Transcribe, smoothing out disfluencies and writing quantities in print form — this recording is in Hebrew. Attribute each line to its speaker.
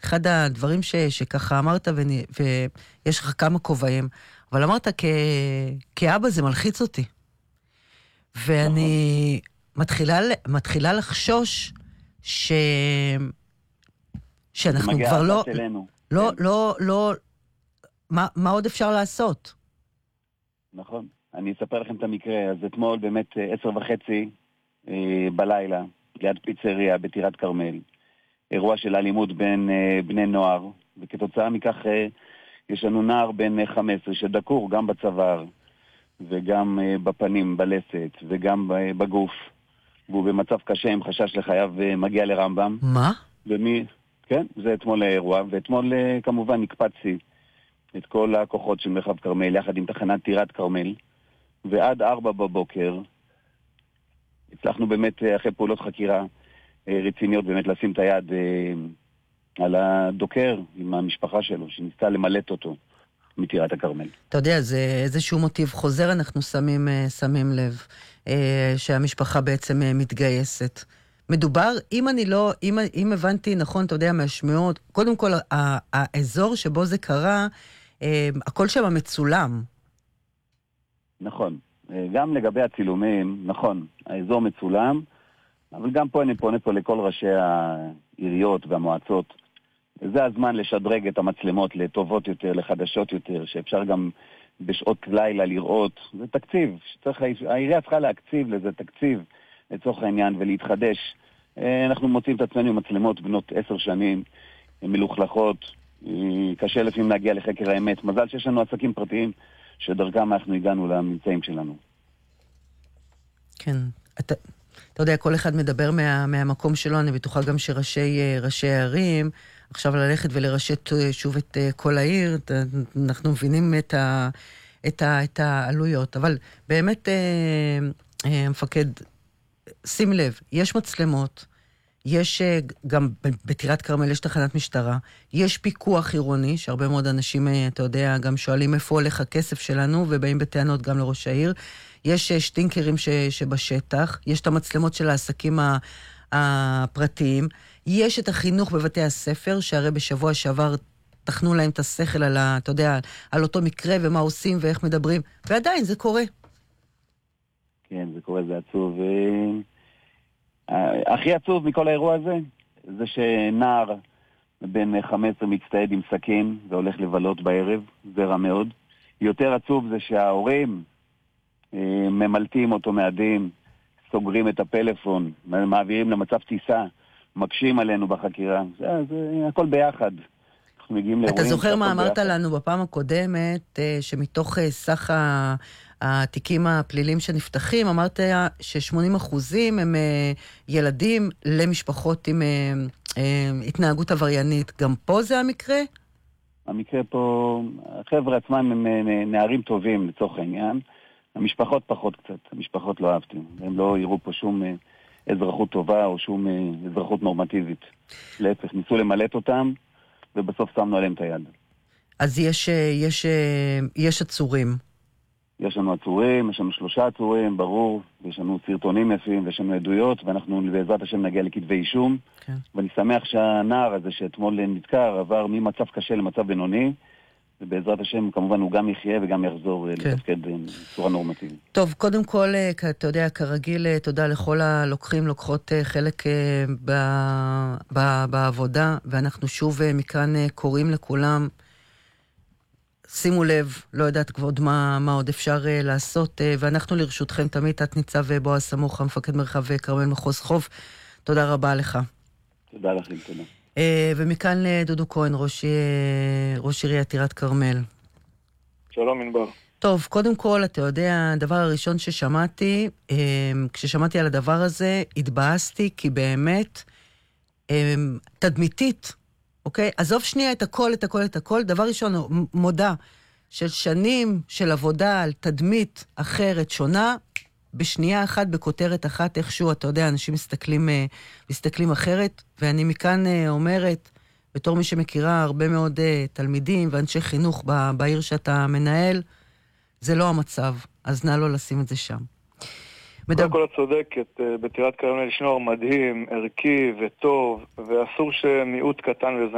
Speaker 1: אחד הדברים שככה אמרת, ויש לך כמה כובעים, אבל אמרת כאבא זה מלחיץ אותי. ואני מתחילה לחשוש שאנחנו כבר לא, מה עוד אפשר לעשות?
Speaker 2: נכון. אני אספר לכם את המקרה. אז אתמול באמת 10:30 בלילה, ליד פיצריה בטירת כרמל, אירוע של אלימות בין בני נוער, וכתוצאה מכך יש לנו נער בן 15 שדקור גם בצוואר וגם בפנים, בלסת וגם בגוף, והוא במצב קשה עם חשש לחייו מגיע לרמב"ם.
Speaker 1: מה?
Speaker 2: כן, זה אתמול האירוע, ואתמול כמובן נקפצתי את כל הכוחות של מרחב כרמל יחד עם תחנת טירת כרמל, ועד 4 בבוקר הצלחנו באמת אחרי פעולות חקירה רציניות באמת לשים את היד על הדוקר עם המשפחה שלו שניסתה למלט אותו מטירת הכרמל.
Speaker 1: אתה יודע, זה איזשהו מוטיב חוזר, אנחנו שמים לב שהמשפחה בעצם מתגייסת. מדובר, אם הבנתי נכון, אתה יודע, מהשמיעות, קודם כל האזור שבו זה קרה, הכל שם מצולם.
Speaker 2: נכון. גם לגבי הצילומים, נכון, האזור מצולם, אבל גם פה אני פונה לכל ראשי העיריות והמועצות. זה הזמן לשדרג את המצלמות לטובות יותר, לחדשות יותר, שאפשר גם בשעות לילה לראות. זה תקציב, העירייה צריכה להקציב לזה תקציב לצורך העניין ולהתחדש. אנחנו מוצאים את עצמנו עם מצלמות בנות 10 שנים, מלוכלכות, קשה לפעמים להגיע לחקר האמת. מזל שיש לנו עסקים פרטיים שדרכם אנחנו הגענו לממצאים שלנו.
Speaker 1: כן, אתה יודע, כל אחד מדבר מהמקום שלו, אני בטוחה גם שראשי הערים, עכשיו ללכת ולרשת שוב את כל העיר, אנחנו מבינים את העלויות, אבל באמת, המפקד, שים לב, יש מצלמות, יש גם בטירת כרמל יש תחנת משטרה, יש פיקוח עירוני, שהרבה מאוד אנשים, אתה יודע, גם שואלים איפה הולך הכסף שלנו, ובאים בטענות גם לראש העיר, יש שטינקרים שבשטח, יש את המצלמות של העסקים הפרטיים, יש את החינוך בבתי הספר, שהרי בשבוע שעבר תכנו להם את השכל על, אתה יודע, על אותו מקרה ומה עושים ואיך מדברים, ועדיין זה קורה.
Speaker 2: כן, זה קורה, זה עצוב. הכי עצוב מכל האירוע הזה, זה שנער בן 15 מצטעד עם סכין והולך לבלות בערב, זה רע מאוד. יותר עצוב זה שההורים ממלטים אותו מהדין, סוגרים את הפלאפון, מעבירים למצב טיסה, מקשים עלינו בחקירה. זה הכל ביחד. אנחנו מגיעים לאירועים.
Speaker 1: אתה זוכר מה אמרת לנו בפעם הקודמת, שמתוך סך התיקים הפלילים שנפתחים, אמרת ש80% הם ילדים למשפחות עם התנהגות עבריינית. גם פה זה המקרה?
Speaker 2: המקרה פה, החבר'ה עצמם הם נערים טובים לצורך העניין. המשפחות פחות קצת, המשפחות לא אהבתם. הם לא יראו פה שום אזרחות טובה או שום אזרחות נורמטיבית. להפך, ניסו למלט אותם, ובסוף שמנו עליהם את היד.
Speaker 1: אז יש עצורים.
Speaker 2: יש לנו עצורים, יש לנו 3 עצורים, ברור, יש לנו סרטונים יפים, ויש לנו עדויות, ואנחנו בעזרת השם נגיע לכתבי אישום. כן. ואני שמח שהנער הזה שאתמול נדקר עבר ממצב קשה למצב בינוני, ובעזרת השם כמובן הוא גם יחיה וגם יחזור לתפקד בצורה נורמטיבית.
Speaker 1: טוב, קודם כל, אתה יודע, כרגיל, תודה לכל הלוקחים, לוקחות חלק בעבודה, ואנחנו שוב מכאן קוראים לכולם, שימו לב, לא יודעת כבוד מה עוד אפשר לעשות, ואנחנו לרשותכם תמיד, תת ניצב בועז סמוך, מפקד מרחב כרמל מחוז חוף, תודה רבה לך.
Speaker 2: תודה לכם, תודה.
Speaker 1: ומכאן דודו כהן, ראש עיריית טירת כרמל.
Speaker 3: שלום ענבר.
Speaker 1: טוב, קודם כל, אתה יודע, הדבר הראשון ששמעתי, כששמעתי על הדבר הזה, התבאסתי, כי באמת, תדמיתית, אוקיי? עזוב שנייה את הכל, דבר ראשון, מודע של שנים של עבודה על תדמית אחרת, שונה, בשנייה אחת, בכותרת אחת, איכשהו, אתה יודע, אנשים מסתכלים אחרת, ואני מכאן אומרת, בתור מי שמכירה הרבה מאוד תלמידים ואנשי חינוך בעיר שאתה מנהל, זה לא המצב, אז נא לא לשים את זה שם.
Speaker 3: קודם כל את צודקת, בטירת כרמל יש נוער מדהים, ערכי וטוב, ואסור שמיעוט קטן וזה